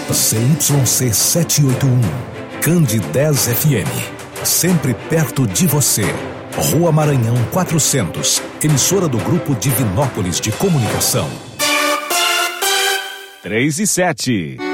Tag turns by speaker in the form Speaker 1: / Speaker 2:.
Speaker 1: CYC 781, Candidez FM, sempre perto de você. Rua Maranhão 400, emissora do Grupo Divinópolis de Comunicação.
Speaker 2: 3 e 7.